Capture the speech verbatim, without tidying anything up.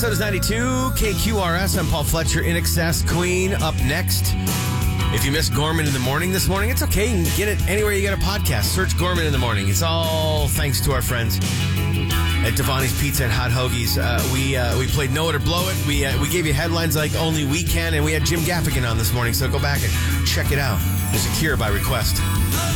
Minnesota's ninety-two, K Q R S. I'm Paul Fletcher, In Excess, Queen. Up next, if you missed Gorman in the Morning this morning, it's okay. You can get it anywhere you get a podcast. Search Gorman in the Morning. It's all thanks to our friends at Devani's Pizza and Hot Hoagies. Uh, we uh, we played Know It or Blow It. We uh, we gave you headlines like Only We Can, and we had Jim Gaffigan on this morning, so go back and check it out. It's a Cure by request.